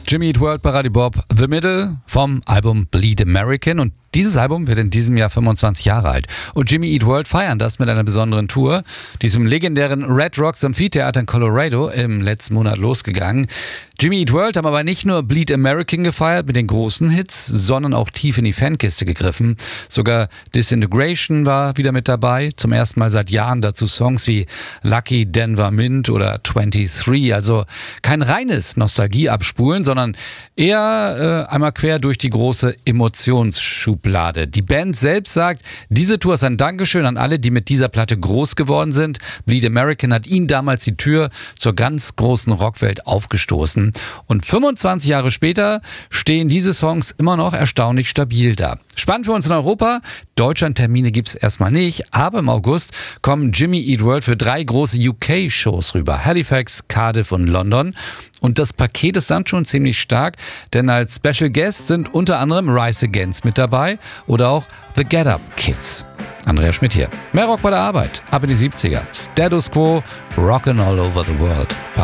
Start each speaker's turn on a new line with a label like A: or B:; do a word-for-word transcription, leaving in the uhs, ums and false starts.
A: Jimmy Eat World bei Radio Bob, The Middle vom Album Bleed American, und dieses Album wird in diesem Jahr fünfundzwanzig Jahre alt. Und Jimmy Eat World feiern das mit einer besonderen Tour, die ist im legendären Red Rocks Amphitheater in Colorado im letzten Monat losgegangen. Jimmy Eat World haben aber nicht nur Bleed American gefeiert mit den großen Hits, sondern auch tief in die Fankiste gegriffen. Sogar Disintegration war wieder mit dabei, zum ersten Mal seit Jahren dazu Songs wie Lucky Denver Mint oder twenty-three. Also kein reines Nostalgie-Abspulen, sondern eher äh, einmal quer durch die große Emotionsschublade. Die Band selbst sagt, diese Tour ist ein Dankeschön an alle, die mit dieser Platte groß geworden sind. Bleed American hat ihnen damals die Tür zur ganz großen Rockwelt aufgestoßen. Und fünfundzwanzig Jahre später stehen diese Songs immer noch erstaunlich stabil da. Spannend für uns in Europa. Deutschland-Termine gibt es erstmal nicht, aber im August kommen Jimmy Eat World für drei große U K-Shows rüber. Halifax, Cardiff und London. Und das Paket ist dann schon ziemlich stark, denn als Special Guests sind unter anderem Rise Against mit dabei oder auch The Get Up Kids. Andrea Schmidt hier. Mehr Rock bei der Arbeit. Ab in die siebziger. Status Quo, Rockin' All Over the World.